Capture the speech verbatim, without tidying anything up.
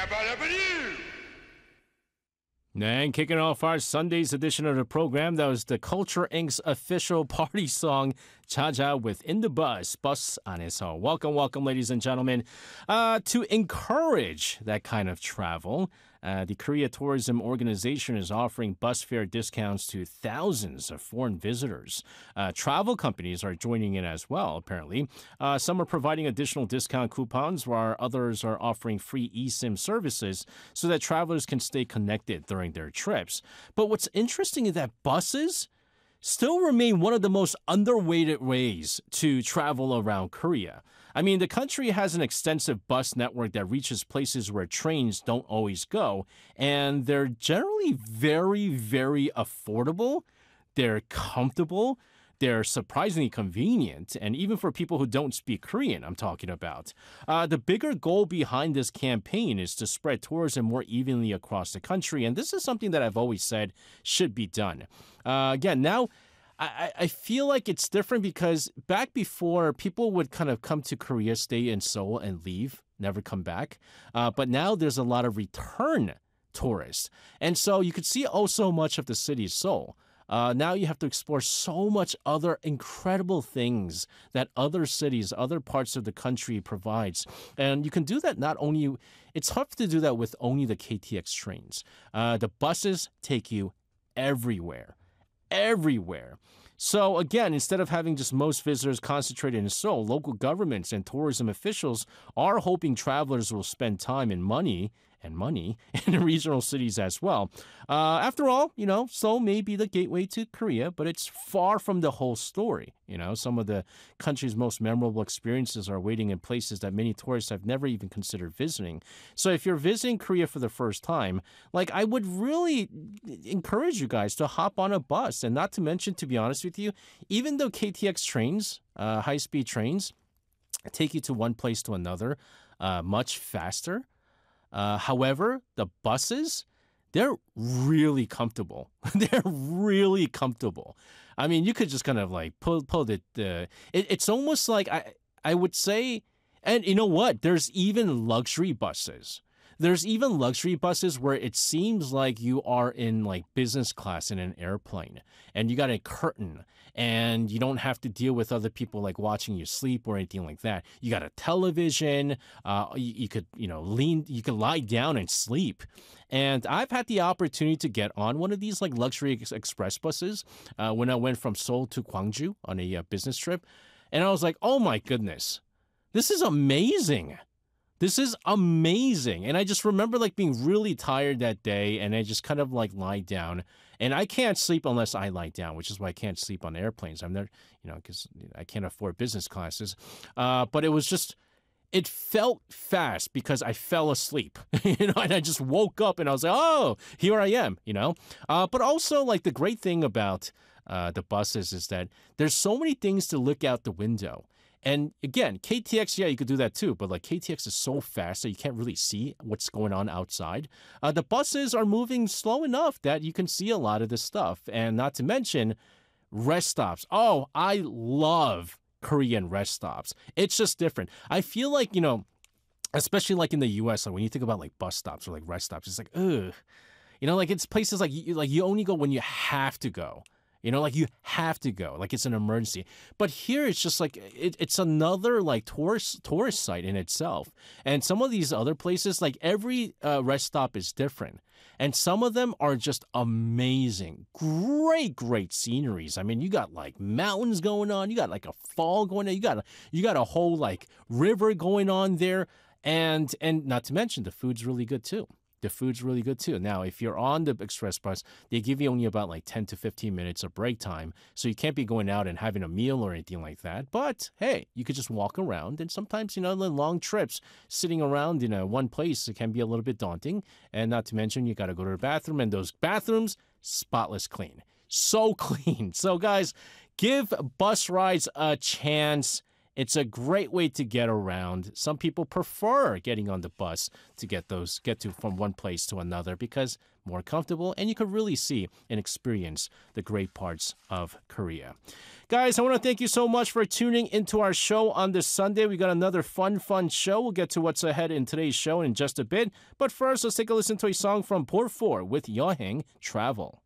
And kicking off our Sunday's edition of the program, that was the Culture Incorporated's official party song, Jaja with In the Bus, Bus 안에서. Welcome, welcome, ladies and gentlemen. Uh, to encourage that kind of travel, uh, the Korea Tourism Organization is offering bus fare discounts to thousands of foreign visitors. Uh, travel companies are joining in as well, apparently. Uh, some are providing additional discount coupons, while others are offering free eSIM services so that travelers can stay connected during their trips. But what's interesting is that buses still remain one of the most underrated ways to travel around Korea. I mean, the country has an extensive bus network that reaches places where trains don't always go, and they're generally very, very affordable. They're comfortable. They're surprisingly convenient, and even for people who don't speak Korean, I'm talking about. Uh, the bigger goal behind this campaign is to spread tourism more evenly across the country, and this is something that I've always said should be done. Uh, again, now, I, I feel like it's different because back before, people would kind of come to Korea, stay in Seoul, and leave, never come back. Uh, but now there's a lot of return tourists, and so you could see oh so much of the city, Seoul. Uh, now you have to explore so much other incredible things that other cities, other parts of the country provides. And you can do that not only, it's hard to do that with only the K T X trains. Uh, the buses take you everywhere, everywhere. So again, instead of having just most visitors concentrated in Seoul, local governments and tourism officials are hoping travelers will spend time and money and money in regional cities as well. Uh, after all, you know, Seoul may be the gateway to Korea, but it's far from the whole story. You know, some of the country's most memorable experiences are waiting in places that many tourists have never even considered visiting. So if you're visiting Korea for the first time, like I would really encourage you guys to hop on a bus. And not to mention, to be honest with you, even though K T X trains, uh, high-speed trains, take you to one place to another uh, much faster, Uh, however, the buses, they're really comfortable. They're really comfortable. I mean, you could just kind of like pull pull the, the it, it's almost like I I would say, and you know what? There's even luxury buses. There's even luxury buses where it seems like you are in like business class in an airplane, and you got a curtain, and you don't have to deal with other people like watching you sleep or anything like that. You got a television. Uh, you, you could you know lean, you could lie down and sleep. And I've had the opportunity to get on one of these like luxury ex- express buses uh, when I went from Seoul to Gwangju on a uh, business trip, and I was like, oh my goodness, this is amazing. This is amazing. And I just remember like being really tired that day, and I just kind of like lie down, and I can't sleep unless I lie down, which is why I can't sleep on airplanes. I'm there, you know, because I can't afford business classes. Uh, but it was just, it felt fast because I fell asleep, you know, and I just woke up and I was like, oh, here I am, you know. Uh, but also like the great thing about uh, the buses is that there's so many things to look out the window. And again, K T X, yeah, you could do that too, but like K T X is so fast that you can't really see what's going on outside. Uh, the buses are moving slow enough that you can see a lot of this stuff. And not to mention rest stops. Oh, I love Korean rest stops. It's just different. I feel like, you know, especially like in the U S, like when you think about like bus stops or like rest stops, it's like, ugh. You know, like it's places like you, like you only go when you have to go. You know, like you have to go, like it's an emergency. But here it's just like, it, it's another like tourist tourist site in itself. And some of these other places, like every uh, rest stop is different. And some of them are just amazing. Great, great sceneries. I mean, you got like mountains going on. You got like a fall going on. You got, you got a whole like river going on there. And, and not to mention the food's really good too. The food's really good too. Now, if you're on the express bus, they give you only about like ten to fifteen minutes of break time. So you can't be going out and having a meal or anything like that. But hey, you could just walk around. And sometimes, you know, the long trips, sitting around in a one place, it can be a little bit daunting. And not to mention, you got to go to the bathroom. And those bathrooms, spotless clean. So clean. So guys, give bus rides a chance. It's a great way to get around. Some people prefer getting on the bus to get those get to from one place to another because more comfortable, and you can really see and experience the great parts of Korea. Guys, I want to thank you so much for tuning into our show on this Sunday. We got another fun, fun show. We'll get to what's ahead in today's show in just a bit. But first, let's take a listen to a song from Por four with 여행 Travel.